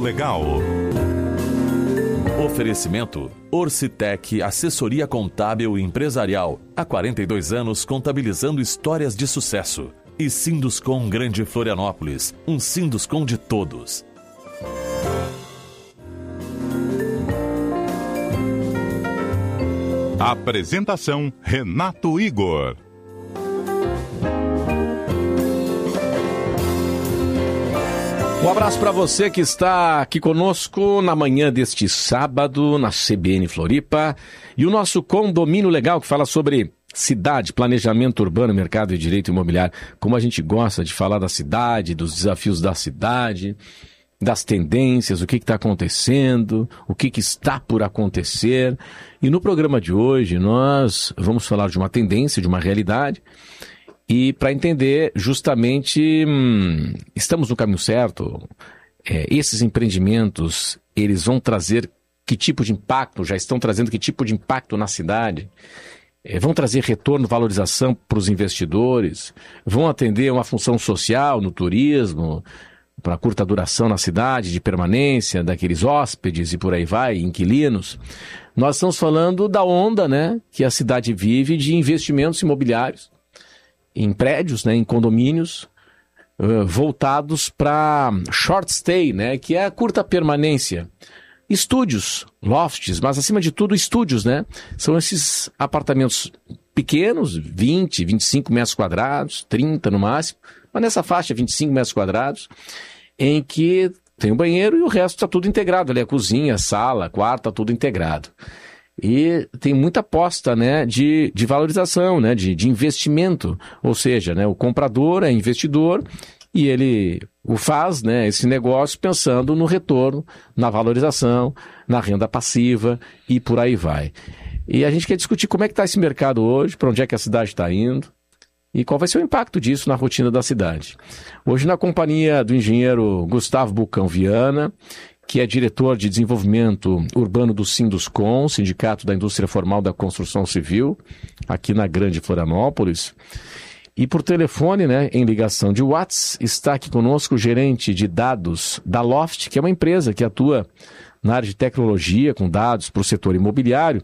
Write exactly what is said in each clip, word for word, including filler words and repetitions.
Legal. Oferecimento Orcitec, assessoria contábil e empresarial. Há quarenta e dois anos contabilizando histórias de sucesso. E Sinduscom Grande Florianópolis, um Sinduscom de todos. Apresentação Renato Igor. Um abraço para você que está aqui conosco na manhã deste sábado na C B N Floripa e o nosso Condomínio Legal, que fala sobre cidade, planejamento urbano, mercado e direito imobiliário. Como a gente gosta de falar da cidade, dos desafios da cidade, das tendências, o que está acontecendo, o que, que está por acontecer. E no programa de hoje nós vamos falar de uma tendência, de uma realidade. E para entender justamente, hum, estamos no caminho certo? É, esses empreendimentos, eles vão trazer que tipo de impacto, já estão trazendo que tipo de impacto na cidade? É, vão trazer retorno, valorização para os investidores? Vão atender uma função social no turismo, para curta duração na cidade, de permanência daqueles hóspedes e por aí vai, inquilinos? Nós estamos falando da onda, né, que a cidade vive de investimentos imobiliários, em prédios, né, em condomínios, uh, voltados para short stay, né, que é a curta permanência. Estúdios, lofts, mas acima de tudo estúdios, né? São esses apartamentos pequenos, vinte, vinte e cinco metros quadrados, trinta no máximo, mas nessa faixa, vinte e cinco metros quadrados, em que tem o banheiro e o resto está tudo integrado. Ali a cozinha, a sala, a quarto, está tudo integrado. E tem muita aposta, né, de, de valorização, né, de, de investimento. Ou seja, né, o comprador é investidor e ele o faz, né, esse negócio pensando no retorno, na valorização, na renda passiva e por aí vai. E a gente quer discutir como é que está esse mercado hoje, para onde é que a cidade está indo e qual vai ser o impacto disso na rotina da cidade. Hoje na companhia do engenheiro Gustavo Bucão Viana, que é diretor de desenvolvimento urbano do Sinduscom, Sindicato da Indústria Formal da Construção Civil, aqui na Grande Florianópolis. E por telefone, né, em ligação de WhatsApp, está aqui conosco o gerente de dados da Loft, que é uma empresa que atua na área de tecnologia com dados para o setor imobiliário,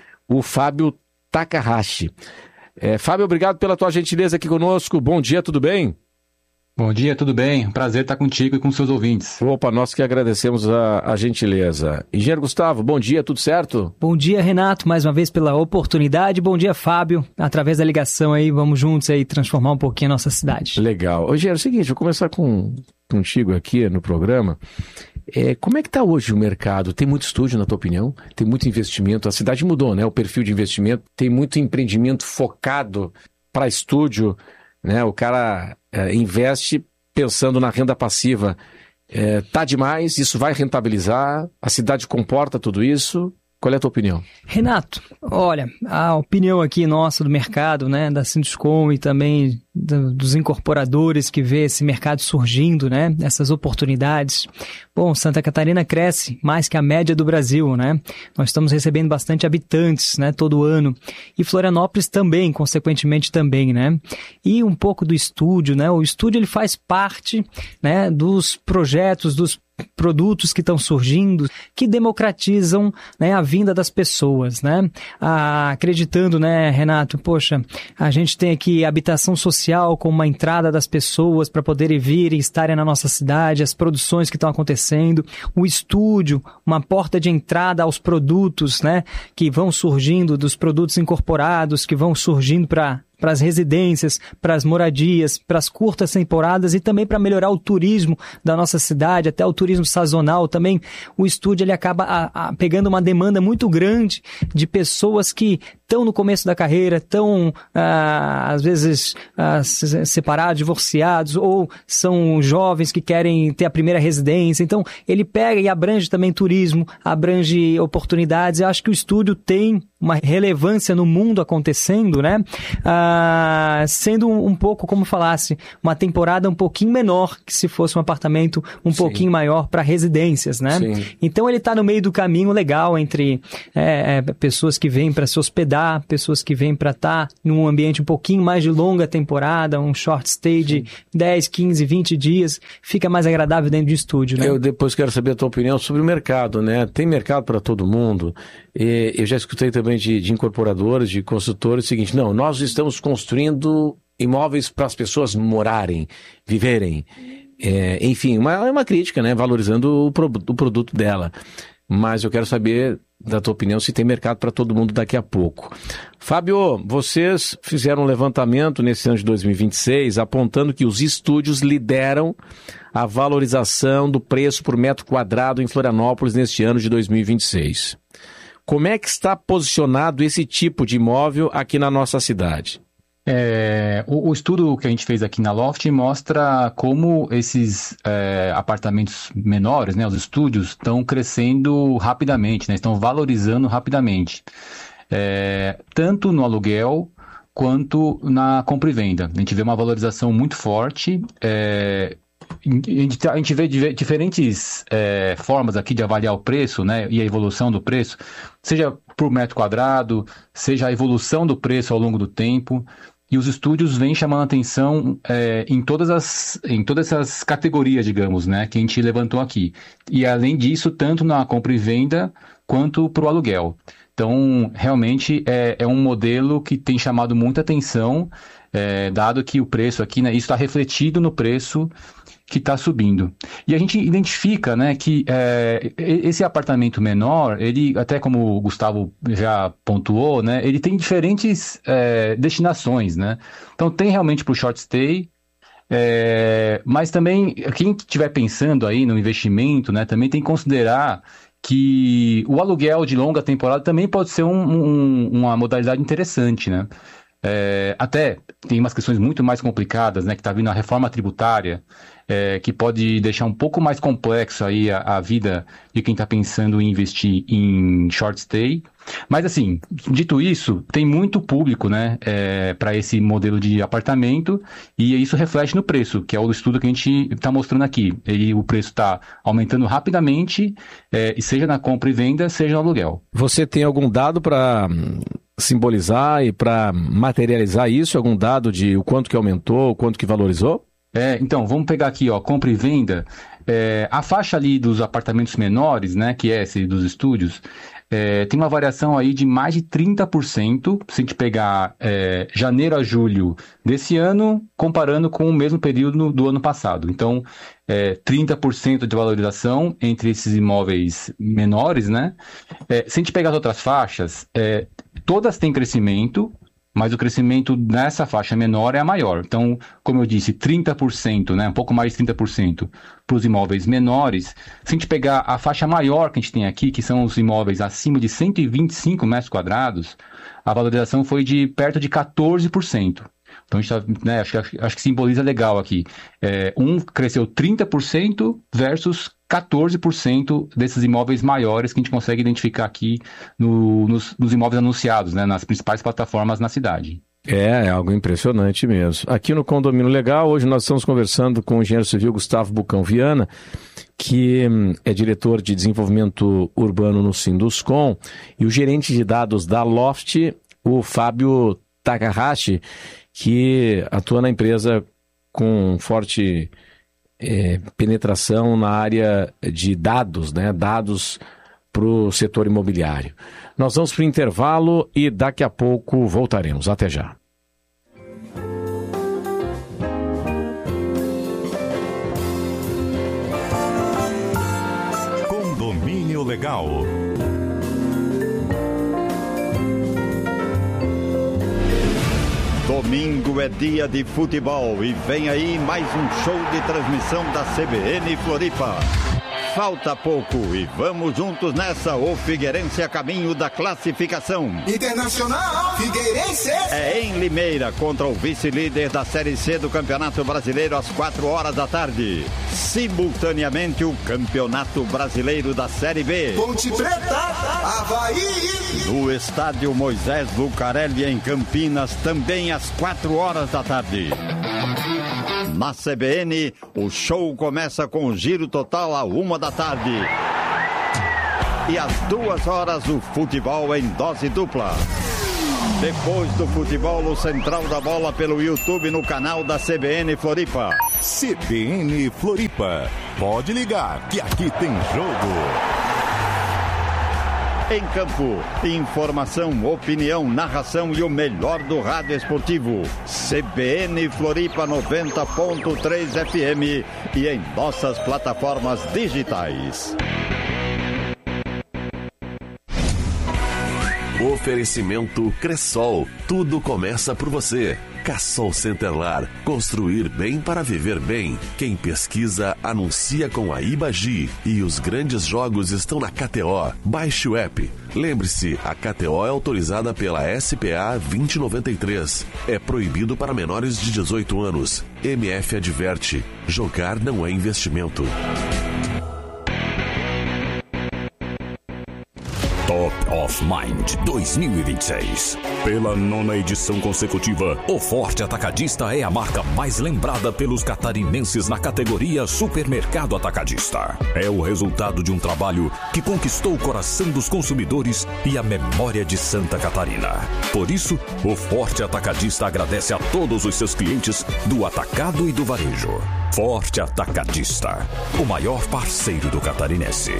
o Fábio Takahashi. É, Fábio, obrigado pela tua gentileza aqui conosco. Bom dia, tudo bem? Bom dia, tudo bem? Prazer estar contigo e com seus ouvintes. Opa, nós que agradecemos a, a gentileza. Engenheiro Gustavo, bom dia, tudo certo? Bom dia, Renato, mais uma vez pela oportunidade. Bom dia, Fábio. Através da ligação aí, vamos juntos aí transformar um pouquinho a nossa cidade. Legal. Ô, engenheiro, é o seguinte, vou começar com, contigo aqui no programa. É, como é que está hoje o mercado? Tem muito estúdio, na tua opinião? Tem muito investimento? A cidade mudou, né? O perfil de investimento. Tem muito empreendimento focado para estúdio, né? O cara é, investe pensando na renda passiva. É, tá demais? Isso vai rentabilizar? A cidade comporta tudo isso? Qual é a tua opinião? Renato, olha, a opinião aqui nossa do mercado, né, da Sinduscom e também do, dos incorporadores que vê esse mercado surgindo, né, essas oportunidades. Bom, Santa Catarina cresce mais que a média do Brasil, né? Nós estamos recebendo bastante habitantes, né, todo ano. E Florianópolis também, consequentemente também, né? E um pouco do estúdio, né? O estúdio ele faz parte, né, dos projetos, dos produtos que estão surgindo, que democratizam, né, a vinda das pessoas, né? Ah, acreditando, né, Renato, poxa, a gente tem aqui habitação social como uma entrada das pessoas para poderem vir e estarem na nossa cidade, as produções que estão acontecendo, o estúdio, uma porta de entrada aos produtos, né, que vão surgindo, dos produtos incorporados, que vão surgindo para para as residências, para as moradias, para as curtas temporadas e também para melhorar o turismo da nossa cidade, até o turismo sazonal também. O estúdio ele acaba a, a, pegando uma demanda muito grande de pessoas que estão no começo da carreira, estão ah, às vezes ah, separados, divorciados, ou são jovens que querem ter a primeira residência. Então ele pega e abrange também turismo, abrange oportunidades. Eu acho que o estúdio tem uma relevância no mundo acontecendo, né? Ah, uh, sendo um, um pouco, como falasse, uma temporada um pouquinho menor que se fosse um apartamento um Sim. pouquinho maior para residências, né? Sim. Então ele está no meio do caminho legal entre é, é, pessoas que vêm para se hospedar, pessoas que vêm para estar tá num ambiente um pouquinho mais de longa temporada, um short stay de Sim. dez, quinze, vinte dias, fica mais agradável dentro de estúdio, né? Eu depois quero saber a tua opinião sobre o mercado, né? Tem mercado para todo mundo. E eu já escutei também de, de incorporadores, de consultores, o seguinte, não, nós estamos construindo imóveis para as pessoas morarem, viverem. É, enfim, uma, uma crítica, né? Valorizando o, pro, o produto dela. Mas eu quero saber da tua opinião se tem mercado para todo mundo daqui a pouco. Fábio, vocês fizeram um levantamento nesse ano de dois mil e vinte e seis apontando que os estúdios lideram a valorização do preço por metro quadrado em Florianópolis neste ano de dois mil e vinte e seis. Como é que está posicionado esse tipo de imóvel aqui na nossa cidade? É, o, o estudo que a gente fez aqui na Loft mostra como esses é, apartamentos menores, né, os estúdios, estão crescendo rapidamente, né, estão valorizando rapidamente, é, tanto no aluguel quanto na compra e venda. A gente vê uma valorização muito forte. É, a gente vê diferentes é, formas aqui de avaliar o preço, né, e a evolução do preço, seja por metro quadrado, seja a evolução do preço ao longo do tempo. E os estúdios vêm chamando atenção é, em, todas as, em todas essas categorias, digamos, né, que a gente levantou aqui. E além disso, tanto na compra e venda quanto para o aluguel. Então, realmente é, é um modelo que tem chamado muita atenção, é, dado que o preço aqui, né, isso está refletido no preço que está subindo. E a gente identifica, né, que é, esse apartamento menor, ele, até como o Gustavo já pontuou, né, ele tem diferentes é, destinações, né? Então tem realmente para o short stay, é, mas também quem estiver pensando aí no investimento, né, também tem que considerar que o aluguel de longa temporada também pode ser um, um, uma modalidade interessante, né? É, até tem umas questões muito mais complicadas, né, que está vindo a reforma tributária, é, que pode deixar um pouco mais complexo aí a, a vida de quem está pensando em investir em short stay. Mas assim, dito isso, tem muito público, né, é, para esse modelo de apartamento, e isso reflete no preço, que é o estudo que a gente está mostrando aqui. Ele, o preço está aumentando rapidamente, é, e seja na compra e venda, seja no aluguel. Você tem algum dado para simbolizar e para materializar isso? Algum dado de o quanto que aumentou, o quanto que valorizou? É, então, vamos pegar aqui, ó, compra e venda. É, a faixa ali dos apartamentos menores, né, que é esse dos estúdios, é, tem uma variação aí de mais de trinta por cento, se a gente pegar é, janeiro a julho desse ano, comparando com o mesmo período do ano passado. Então, é, trinta por cento de valorização entre esses imóveis menores, né? É, se a gente pegar as outras faixas, é, todas têm crescimento, mas o crescimento nessa faixa menor é a maior. Então, como eu disse, trinta por cento, né, um pouco mais de trinta por cento para os imóveis menores. Se a gente pegar a faixa maior que a gente tem aqui, que são os imóveis acima de cento e vinte e cinco metros quadrados, a valorização foi de perto de quatorze por cento. Então, a gente tá, né, acho, acho que simboliza legal aqui. É, um cresceu trinta por cento versus quatorze por cento desses imóveis maiores que a gente consegue identificar aqui no, nos, nos imóveis anunciados, né, nas principais plataformas na cidade. É, é algo impressionante mesmo. Aqui no Condomínio Legal, hoje nós estamos conversando com o engenheiro civil Gustavo Bucão Viana, que hum, é diretor de desenvolvimento urbano no Sinduscom, e o gerente de dados da Loft, o Fábio Takahashi, que atua na empresa com forte é, penetração na área de dados, né? Dados para o setor imobiliário. Nós vamos para o intervalo e daqui a pouco voltaremos. Até já. Condomínio Legal. Domingo é dia de futebol e vem aí mais um show de transmissão da C B N Floripa. Falta pouco e vamos juntos nessa. O Figueirense a caminho da classificação. Internacional Figueirense é em Limeira contra o vice-líder da Série C do Campeonato Brasileiro às quatro horas da tarde. simultaneamente o Campeonato Brasileiro da Série B. Ponte Preta, Avaí. No estádio Moisés Lucarelli, em Campinas, também às quatro horas da tarde. Na C B N, o show começa com o Giro Total à uma da tarde. E às duas horas, o futebol em dose dupla. Depois do futebol, o Central da Bola pelo YouTube no canal da C B N Floripa. C B N Floripa. Pode ligar, que aqui tem jogo. Em campo, informação, opinião, narração e o melhor do rádio esportivo. C B N Floripa noventa ponto três F M e em nossas plataformas digitais. Oferecimento Cressol. Tudo começa por você. Cassol Centerlar. Construir bem para viver bem. Quem pesquisa, anuncia com a Ibagi. E os grandes jogos estão na K T O. Baixe o app. Lembre-se, a K T O é autorizada pela S P A vinte noventa e três. É proibido para menores de dezoito anos. M F adverte. Jogar não é investimento. Top of Mind dois mil e vinte e seis. Pela nona edição consecutiva, o Forte Atacadista é a marca mais lembrada pelos catarinenses na categoria Supermercado Atacadista. É o resultado de um trabalho que conquistou o coração dos consumidores e a memória de Santa Catarina. Por isso, o Forte Atacadista agradece a todos os seus clientes do atacado e do varejo. Forte Atacadista, o maior parceiro do catarinense.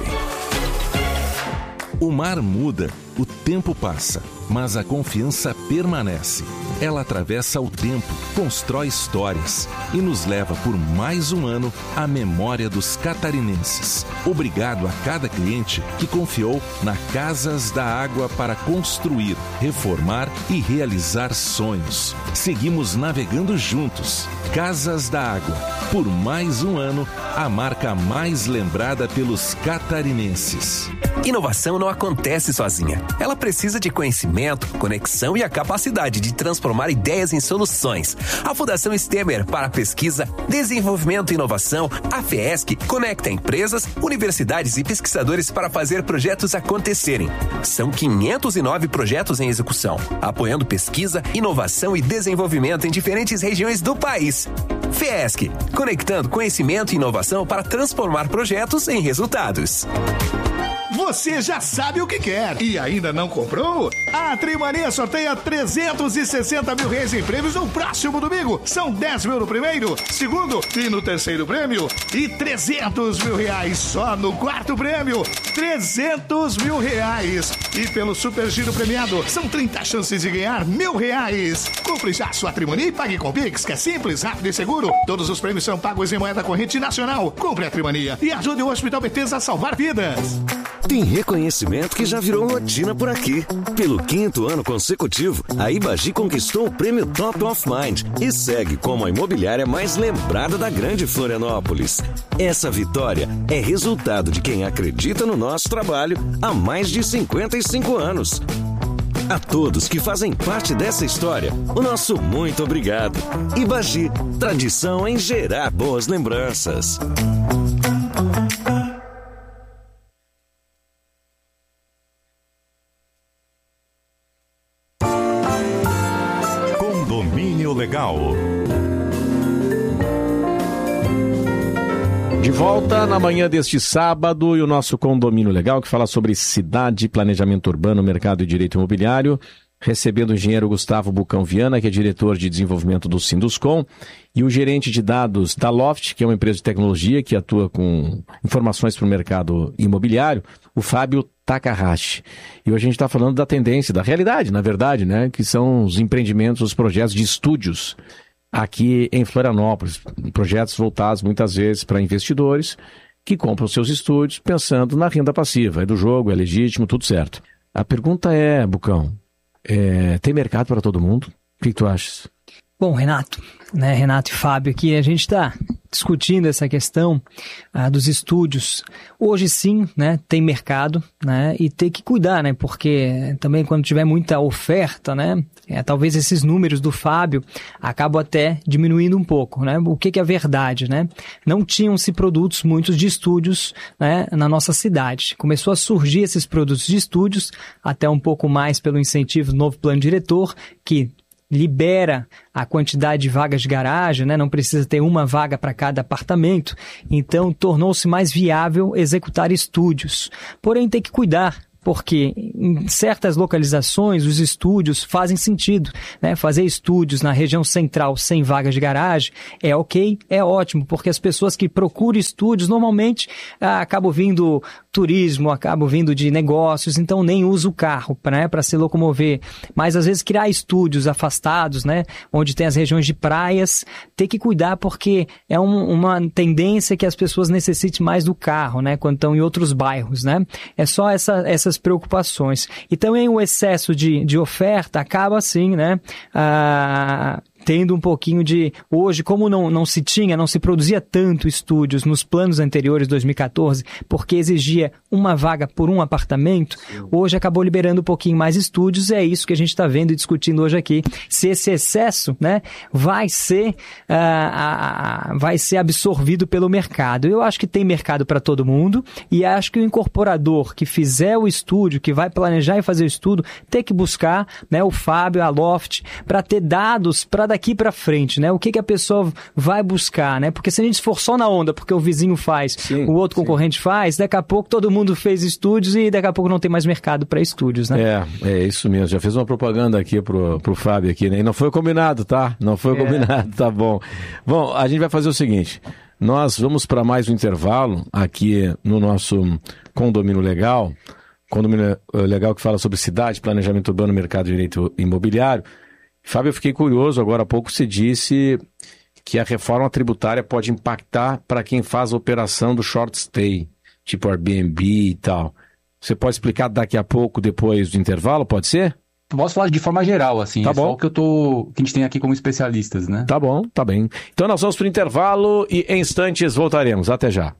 O mar muda, o tempo passa, mas a confiança permanece. Ela atravessa o tempo, constrói histórias e nos leva por mais um ano à memória dos catarinenses. Obrigado a cada cliente que confiou na Casas da Água para construir, reformar e realizar sonhos. Seguimos navegando juntos. Casas da Água, por mais um ano, a marca mais lembrada pelos catarinenses. Inovação não acontece sozinha. Ela precisa de conhecimento, conexão e a capacidade de transformar ideias em soluções. A Fundação Stemer para Pesquisa, Desenvolvimento e Inovação, a FESC, conecta empresas, universidades e pesquisadores para fazer projetos acontecerem. São quinhentos e nove projetos em execução, apoiando pesquisa, inovação e desenvolvimento em diferentes regiões do país. FESC, conectando conhecimento e inovação para transformar projetos em resultados. Você já sabe o que quer e ainda não comprou? A Trimania sorteia trezentos e sessenta mil reais em prêmios no próximo domingo. São dez mil no primeiro, segundo e no terceiro prêmio. E trezentos mil reais só no quarto prêmio. trezentos mil reais. E pelo Super Giro premiado, são trinta chances de ganhar mil reais. Compre já sua Trimania e pague com Pix, que é simples, rápido e seguro. Todos os prêmios são pagos em moeda corrente nacional. Compre a Trimania e ajude o Hospital Bethesda a salvar vidas. Tem reconhecimento que já virou rotina por aqui. Pelo quinto ano consecutivo, a Ibagi conquistou o prêmio Top of Mind e segue como a imobiliária mais lembrada da grande Florianópolis. Essa vitória é resultado de quem acredita no nosso trabalho há mais de cinquenta e cinco anos. A todos que fazem parte dessa história, o nosso muito obrigado. Ibagi, tradição em gerar boas lembranças. Condomínio Legal. De volta na manhã deste sábado e o nosso Condomínio Legal, que fala sobre cidade, planejamento urbano, mercado e direito imobiliário, recebendo o engenheiro Gustavo Bucão Viana, que é diretor de desenvolvimento do Sinduscom, e o gerente de dados da Loft, que é uma empresa de tecnologia que atua com informações para o mercado imobiliário, o Fábio Takahashi. E hoje a gente está falando da tendência, da realidade, na verdade, né, que são os empreendimentos, os projetos de estúdios aqui em Florianópolis, projetos voltados muitas vezes para investidores que compram seus estúdios pensando na renda passiva. É do jogo, é legítimo, tudo certo. A pergunta é, Bucão, é, tem mercado para todo mundo? O que, que tu achas? Bom, Renato, né, Renato e Fábio aqui, a gente está discutindo essa questão ah, dos estúdios. Hoje sim, né, tem mercado, né, e tem que cuidar, né, porque também quando tiver muita oferta, né, É, talvez esses números do Fábio acabam até diminuindo um pouco, né? O que, que é verdade, né? Não tinham-se produtos muitos de estúdios, né, na nossa cidade. Começou a surgir esses produtos de estúdios, até um pouco mais pelo incentivo do novo plano diretor, que libera a quantidade de vagas de garagem, né? Não precisa ter uma vaga para cada apartamento, então tornou-se mais viável executar estúdios. Porém, tem que cuidar, porque em certas localizações os estúdios fazem sentido, né? Fazer estúdios na região central sem vagas de garagem é ok, é ótimo, porque as pessoas que procuram estúdios normalmente ah, acabam vindo turismo, acabam vindo de negócios, então nem usa o carro, né, para se locomover. Mas às vezes criar estúdios afastados, né, onde tem as regiões de praias, tem que cuidar porque é um, uma tendência que as pessoas necessitem mais do carro, né, quando estão em outros bairros, né? É só essa, essas preocupações. E também o excesso de, de oferta acaba assim, né, ah, tendo um pouquinho de... Hoje, como não, não se tinha, não se produzia tanto estúdios nos planos anteriores, dois mil e catorze, porque exigia uma vaga por um apartamento, hoje acabou liberando um pouquinho mais estúdios, e é isso que a gente está vendo e discutindo hoje aqui. Se esse excesso, né, vai ser, uh, uh, vai ser absorvido pelo mercado. Eu acho que tem mercado para todo mundo, e acho que o incorporador que fizer o estúdio, que vai planejar e fazer o estudo, tem que buscar, né, o Fábio, a Loft, para ter dados para daqui para frente, né? O que, que a pessoa vai buscar, né? Porque se a gente for só na onda, porque o vizinho faz, sim, o outro sim. concorrente faz, daqui a pouco todo mundo fez estúdios e daqui a pouco não tem mais mercado para estúdios, né? É, é isso mesmo. Já fez uma propaganda aqui pro, pro Fábio aqui, né? E não foi combinado, tá? Não foi é. combinado, tá bom. Bom, a gente vai fazer o seguinte, nós vamos para mais um intervalo aqui no nosso Condomínio Legal, Condomínio Legal que fala sobre cidade, planejamento urbano, mercado de direito imobiliário. Fábio, eu fiquei curioso, agora há pouco você disse que a reforma tributária pode impactar para quem faz a operação do short stay, tipo Airbnb e tal. Você pode explicar daqui a pouco, depois do intervalo, pode ser? Posso falar de forma geral, assim, tá é bom. Só o que, eu tô, que a gente tem aqui como especialistas, né? Tá bom, tá bem. Então nós vamos para o intervalo e em instantes voltaremos. Até já.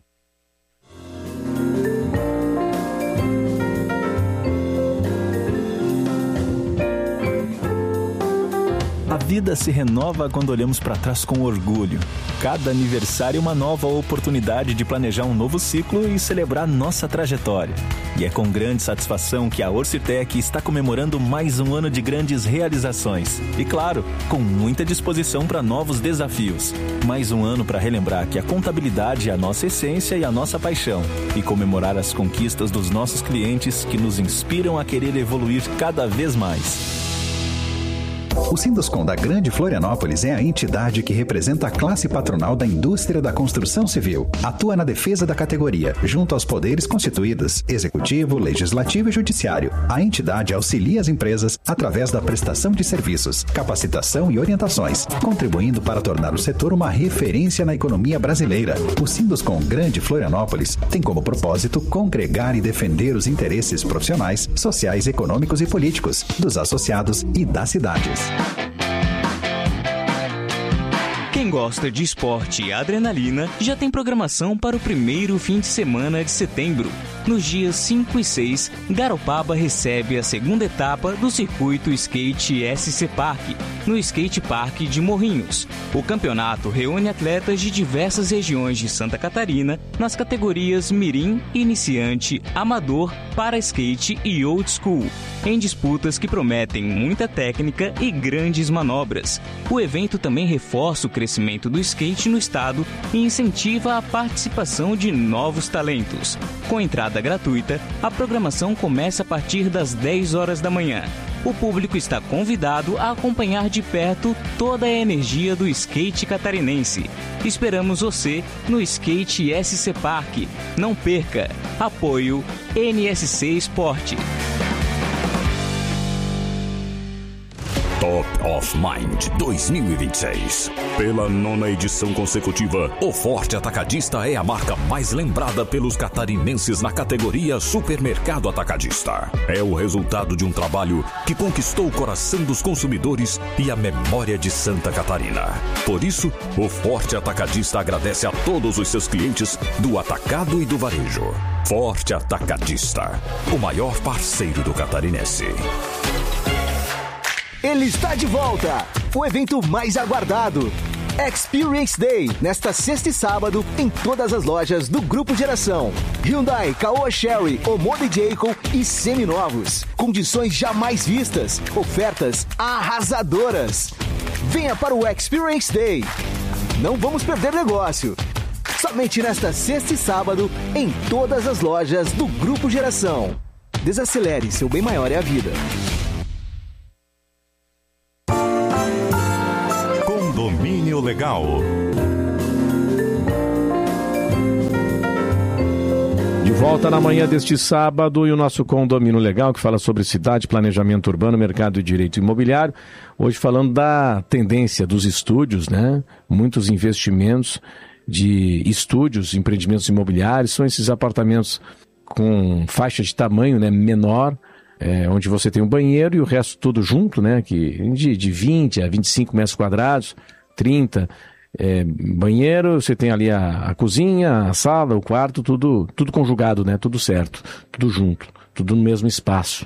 A vida se renova quando olhamos para trás com orgulho. Cada aniversário é uma nova oportunidade de planejar um novo ciclo e celebrar nossa trajetória. E é com grande satisfação que a Orcitec está comemorando mais um ano de grandes realizações. E claro, com muita disposição para novos desafios. Mais um ano para relembrar que a contabilidade é a nossa essência e a nossa paixão. E comemorar as conquistas dos nossos clientes que nos inspiram a querer evoluir cada vez mais. O Sinduscom da Grande Florianópolis é a entidade que representa a classe patronal da indústria da construção civil. Atua na defesa da categoria, junto aos poderes constituídos, executivo, legislativo e judiciário. A entidade auxilia as empresas através da prestação de serviços, capacitação e orientações, contribuindo para tornar o setor uma referência na economia brasileira. O Sinduscom Grande Florianópolis tem como propósito congregar e defender os interesses profissionais, sociais, econômicos e políticos dos associados e das cidades. Quem gosta de esporte e adrenalina já tem programação para o primeiro fim de semana de setembro. Nos dias cinco e seis, Garopaba recebe a segunda etapa do circuito Skate S C Park, no Skate Park de Morrinhos. O campeonato reúne atletas de diversas regiões de Santa Catarina nas categorias Mirim, Iniciante, Amador, Para Skate e Old School, em disputas que prometem muita técnica e grandes manobras. O evento também reforça o crescimento do skate no estado e incentiva a participação de novos talentos. Com entrada gratuita, a programação começa a partir das dez horas da manhã. O público está convidado a acompanhar de perto toda a energia do skate catarinense. Esperamos você no Skate S C Park. Não perca! Apoio N S C Esporte. Top of Mind dois mil e vinte e seis. Pela nona edição consecutiva, o Forte Atacadista é a marca mais lembrada pelos catarinenses na categoria Supermercado Atacadista. É o resultado de um trabalho que conquistou o coração dos consumidores e a memória de Santa Catarina. Por isso, o Forte Atacadista agradece a todos os seus clientes do atacado e do varejo. Forte Atacadista, o maior parceiro do catarinense. Ele está de volta! O evento mais aguardado. Experience Day, nesta sexta e sábado, em todas as lojas do Grupo Geração. Hyundai, Caoa Chery, Omoda e Jayco e seminovos. Condições jamais vistas. Ofertas arrasadoras. Venha para o Experience Day. Não vamos perder negócio. Somente nesta sexta e sábado, em todas as lojas do Grupo Geração. Desacelere, seu bem maior é a vida. Condomínio Legal. De volta na manhã deste sábado e o nosso Condomínio Legal, que fala sobre cidade, planejamento urbano, mercado e direito imobiliário. Hoje falando da tendência dos estúdios, né? Muitos investimentos de estúdios, empreendimentos imobiliários, são esses apartamentos com faixa de tamanho, né, menor, é, onde você tem um banheiro e o resto tudo junto, né, que, de, de vinte a vinte e cinco metros quadrados, trinta, é, banheiro, você tem ali a, a cozinha, a sala, o quarto, tudo, tudo conjugado, né, tudo certo, tudo junto, tudo no mesmo espaço.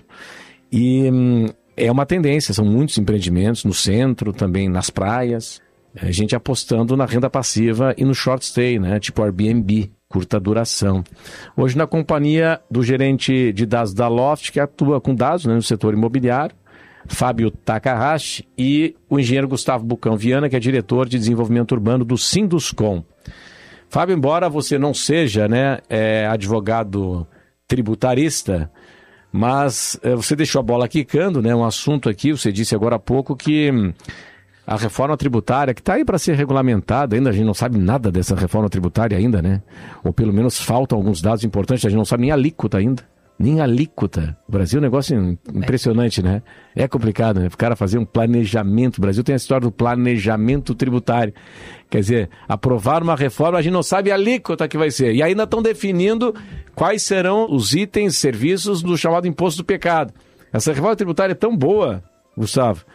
E hum, é uma tendência, são muitos empreendimentos no centro, também nas praias, a gente apostando na renda passiva e no short stay, né, tipo Airbnb, curta duração. Hoje na companhia do gerente de dados da Loft, que atua com dados, né, no setor imobiliário, Fábio Takahashi, e o engenheiro Gustavo Bucão Viana, que é diretor de desenvolvimento urbano do Sinduscom. Fábio, embora você não seja, né, é, advogado tributarista, mas é, você deixou a bola quicando, né, um assunto aqui, você disse agora há pouco que a reforma tributária, que está aí para ser regulamentada, ainda a gente não sabe nada dessa reforma tributária ainda, né? Ou pelo menos faltam alguns dados importantes, a gente não sabe nem a alíquota ainda. Nem a alíquota. O Brasil é um negócio impressionante, né? É complicado, né? O cara fazer um planejamento. O Brasil tem a história do planejamento tributário. Quer dizer, aprovar uma reforma, a gente não sabe a alíquota que vai ser. E ainda estão definindo quais serão os itens, serviços do chamado imposto do pecado. Essa reforma tributária é tão boa, Gustavo,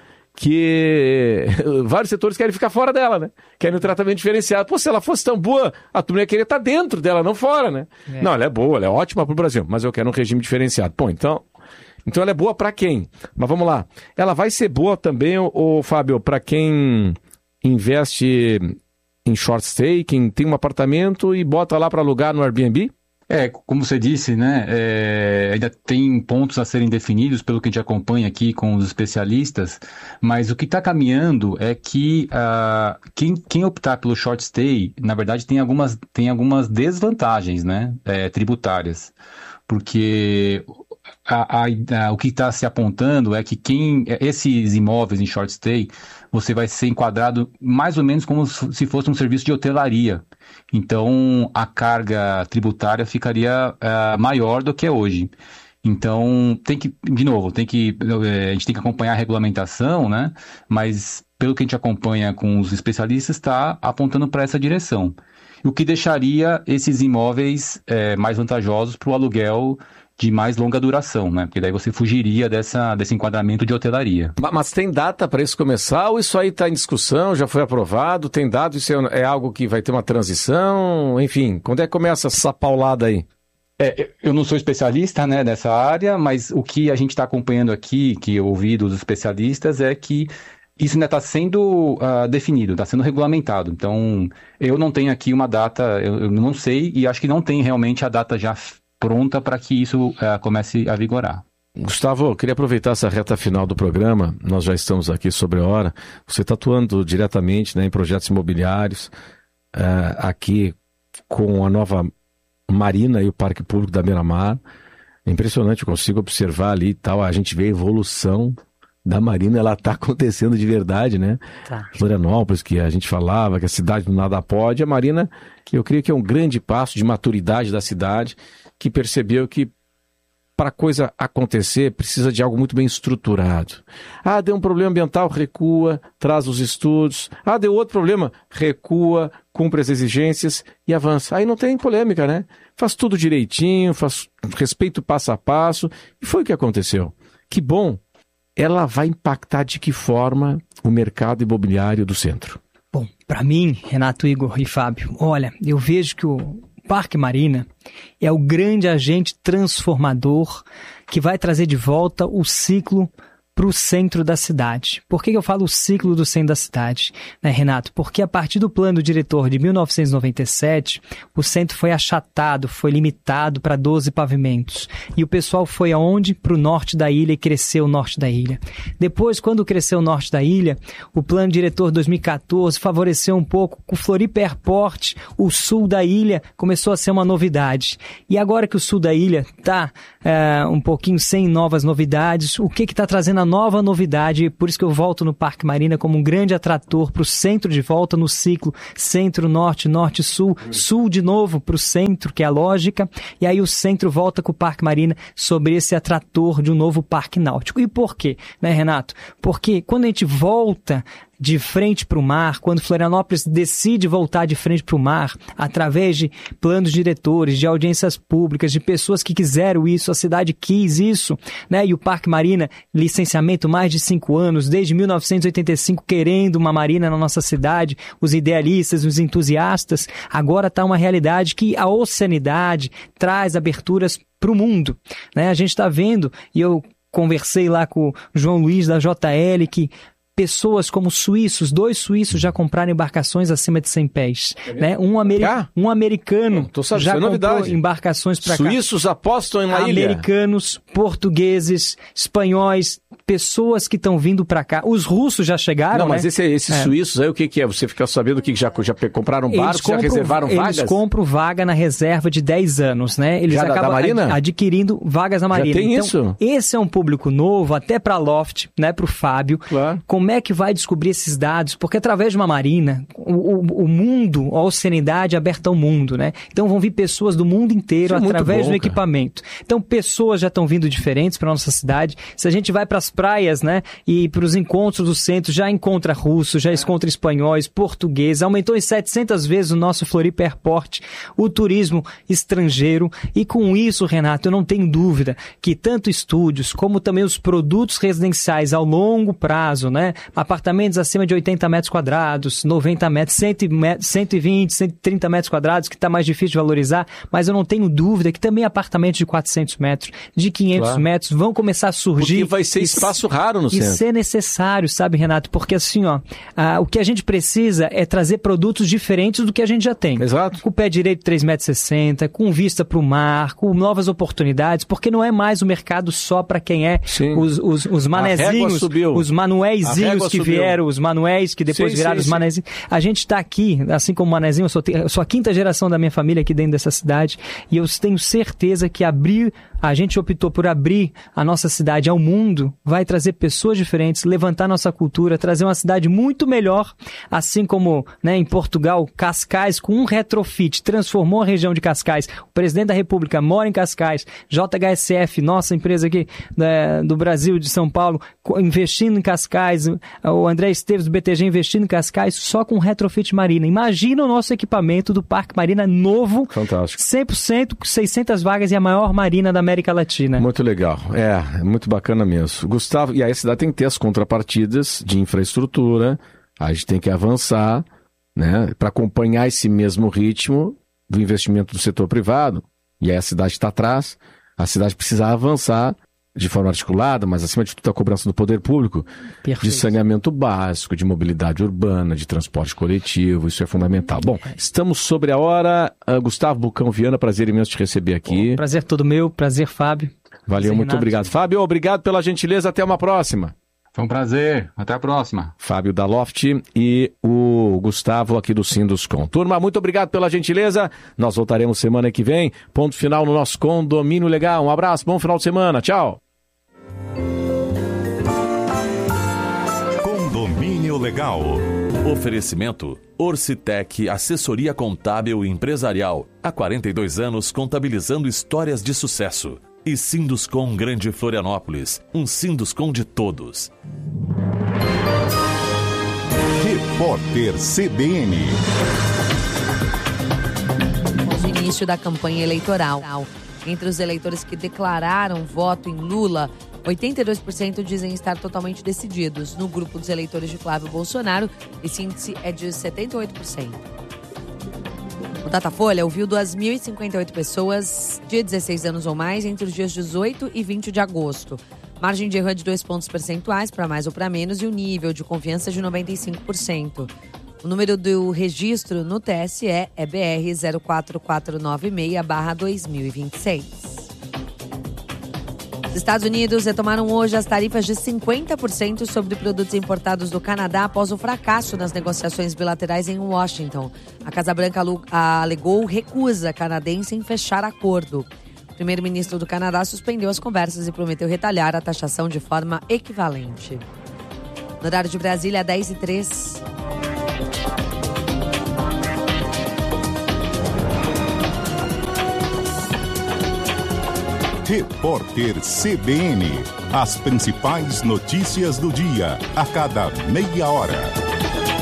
que vários setores querem ficar fora dela, né? Querem um tratamento diferenciado. Pô, se ela fosse tão boa, a turma ia querer estar dentro dela, não fora, né? É. Não, ela é boa, ela é ótima para o Brasil, mas eu quero um regime diferenciado. Pô, então, então ela é boa para quem? Mas vamos lá. Ela vai ser boa também, ô, Fábio, para quem investe em short stay, quem tem um apartamento e bota lá para alugar no Airbnb? É, como você disse, né, é, ainda tem pontos a serem definidos pelo que a gente acompanha aqui com os especialistas, mas o que está caminhando é que uh, quem, quem optar pelo short stay, na verdade, tem algumas, tem algumas desvantagens, né, é, tributárias, porque a, a, a, o que está se apontando é que quem, esses imóveis em short stay, você vai ser enquadrado mais ou menos como se fosse um serviço de hotelaria. Então, a carga tributária ficaria uh, maior do que é hoje. Então, tem que, de novo, tem que, a gente tem que acompanhar a regulamentação, né? Mas, pelo que a gente acompanha com os especialistas, está apontando para essa direção. O que deixaria esses imóveis é, mais vantajosos para o aluguel de mais longa duração, né? Porque daí você fugiria dessa, desse enquadramento de hotelaria. Mas, mas tem data para isso começar ou isso aí está em discussão, já foi aprovado, tem dado, isso é, é algo que vai ter uma transição, enfim, quando é que começa essa paulada aí? É, eu não sou especialista, né, nessa área, mas o que a gente está acompanhando aqui, que eu ouvi dos especialistas, é que isso ainda está sendo uh, definido, está sendo regulamentado. Então, eu não tenho aqui uma data, eu, eu não sei, e acho que não tem realmente a data já pronta para que isso uh, comece a vigorar. Gustavo, eu queria aproveitar essa reta final do programa, nós já estamos aqui sobre a hora, você está atuando diretamente, né, em projetos imobiliários, uh, aqui com a nova Marina e o Parque Público da Beira-Mar. É impressionante, eu consigo observar ali e tal, a gente vê a evolução da Marina, ela está acontecendo de verdade, né? Tá. Florianópolis, que a gente falava, que a cidade do nada pode, a Marina, eu creio que é um grande passo de maturidade da cidade, que percebeu que para a coisa acontecer precisa de algo muito bem estruturado. Ah, deu um problema ambiental, recua, traz os estudos. Ah, deu outro problema, recua, cumpre as exigências e avança. Aí não tem polêmica, né? Faz tudo direitinho, faz respeito passo a passo. E foi o que aconteceu. Que bom. Ela vai impactar de que forma o mercado imobiliário do centro? Bom, para mim, Renato, Igor e Fábio, olha, eu vejo que o Parque Marina é o grande agente transformador que vai trazer de volta o ciclo para o centro da cidade. Por que eu falo o ciclo do centro da cidade, né, Renato? Porque a partir do plano diretor de mil novecentos e noventa e sete, o centro foi achatado, foi limitado para doze pavimentos. E o pessoal foi aonde? Para o norte da ilha e cresceu o norte da ilha. Depois, quando cresceu o norte da ilha, o plano diretor de dois mil e catorze favoreceu um pouco o Floripa Airport, o sul da ilha começou a ser uma novidade. E agora que o sul da ilha está é, um pouquinho sem novas novidades, o que está trazendo a nova novidade? Por isso que eu volto no Parque Marina como um grande atrator para o centro de volta no ciclo centro-norte, norte-sul, sul de novo para o centro, que é a lógica, e aí o centro volta com o Parque Marina sobre esse atrator de um novo parque náutico. E por quê, né, Renato? Porque quando a gente volta de frente para o mar, quando Florianópolis decide voltar de frente para o mar, através de planos diretores, de audiências públicas, de pessoas que quiseram isso, a cidade quis isso, né? E o Parque Marina, licenciamento mais de cinco anos, desde mil novecentos e oitenta e cinco, querendo uma marina na nossa cidade, os idealistas, os entusiastas, agora está uma realidade que a oceanidade traz aberturas para o mundo, né? A gente está vendo, e eu conversei lá com o João Luiz da J L, que pessoas como suíços, dois suíços já compraram embarcações acima de cem pés. É né? um, ameri ah, um americano sabendo, já comprou novidade. embarcações para cá. Suíços apostam em uma ilha. Americanos, portugueses, espanhóis, pessoas que estão vindo para cá. Os russos já chegaram, Não, mas né? esse, esses é. suíços aí, o que, que é? Você fica sabendo o que, que já, já compraram barcos, compram, já reservaram eles vagas? Eles compram vaga na reserva de dez anos, né? Eles já acabam da, da Marina? adquirindo vagas na Marina. Já tem então, isso? Esse é um público novo, até para Loft, né? Para o Fábio. Claro. Como é que vai descobrir esses dados? Porque através de uma marina, o, o, o mundo, a oceanidade é aberta ao mundo, né? Então vão vir pessoas do mundo inteiro Isso através é bom, do equipamento. Cara. Então pessoas já estão vindo diferentes para nossa cidade. Se a gente vai para as praias, né? E para os encontros do centro, já encontra russo, já encontra espanhóis, português. Aumentou em setecentas vezes o nosso Floripa Airport, o turismo estrangeiro. E com isso, Renato, eu não tenho dúvida que tanto estúdios como também os produtos residenciais ao longo prazo, né? Apartamentos acima de oitenta metros quadrados, noventa metros, cento e vinte, cento e trinta metros quadrados, que está mais difícil de valorizar, mas eu não tenho dúvida que também apartamentos de quatrocentos metros, de quinhentos claro. metros, vão começar a surgir. Porque vai ser espaço raro no e centro. E ser necessário, sabe, Renato? Porque assim, ó, a, o que a gente precisa é trazer produtos diferentes do que a gente já tem. Exato. Com o pé direito três metros e sessenta, com vista para o mar, com novas oportunidades, porque não é mais o mercado só para quem é os, os, os manezinhos, os manuéizinhos que subiu. vieram, os manuéis que depois sim, viraram sim, os sim. manezinhos. A gente está aqui, assim como o manezinho, eu sou, eu sou a quinta geração da minha família aqui dentro dessa cidade, e eu tenho certeza que abrir, a gente optou por abrir a nossa cidade ao mundo, vai trazer pessoas diferentes, levantar nossa cultura, trazer uma cidade muito melhor, assim como, né, em Portugal, Cascais, com um retrofit, transformou a região de Cascais. O presidente da República mora em Cascais, J H S F, nossa empresa aqui né, do Brasil, de São Paulo, investindo em Cascais, o André Esteves do B T G investindo em Cascais, só com retrofit Marina. Imagina o nosso equipamento do Parque Marina novo, fantástico, cem por cento, seiscentas vagas e a maior marina da América Latina. Muito legal, é, muito bacana mesmo. Gustavo, e aí a cidade tem que ter as contrapartidas de infraestrutura, a gente tem que avançar, né, para acompanhar esse mesmo ritmo do investimento do setor privado, e aí a cidade está atrás, a cidade precisa avançar de forma articulada, mas acima de tudo a cobrança do poder público, Perfeito. de saneamento básico, de mobilidade urbana, de transporte coletivo, isso é fundamental. Bom, estamos sobre a hora. Uh, Gustavo Bucão Viana, prazer imenso te receber aqui. Bom, prazer todo meu, prazer Fábio. Valeu, prazer, muito Renato. obrigado. Fábio, obrigado pela gentileza, até uma próxima. Foi um prazer, até a próxima. Fábio da Loft e o Gustavo aqui do Sinduscom. Turma, muito obrigado pela gentileza, nós voltaremos semana que vem, ponto final no nosso Condomínio Legal. Um abraço, bom final de semana, tchau. Condomínio Legal. Oferecimento Orcitec, assessoria contábil e empresarial. Há quarenta e dois anos contabilizando histórias de sucesso. E Sinduscom Grande Florianópolis, um Sinduscom de todos. Repórter C B N. O início da campanha eleitoral. Entre os eleitores que declararam voto em Lula, oitenta e dois por cento dizem estar totalmente decididos. No grupo dos eleitores de Flávio Bolsonaro, esse índice é de setenta e oito por cento. O Datafolha ouviu duas mil e cinquenta e oito pessoas de dezesseis anos ou mais entre os dias dezoito e vinte de agosto. Margem de erro é de dois pontos percentuais, para mais ou para menos, e o nível de confiança é de noventa e cinco por cento. O número do registro no T S E é B R zero quatro quatro nove seis barra dois mil e vinte e seis. Os Estados Unidos retomaram hoje as tarifas de cinquenta por cento sobre produtos importados do Canadá após o fracasso nas negociações bilaterais em Washington. A Casa Branca alegou recusa canadense em fechar acordo. O primeiro-ministro do Canadá suspendeu as conversas e prometeu retalhar a taxação de forma equivalente. No horário de Brasília, dez e três. Repórter C B N. As principais notícias do dia, a cada meia hora.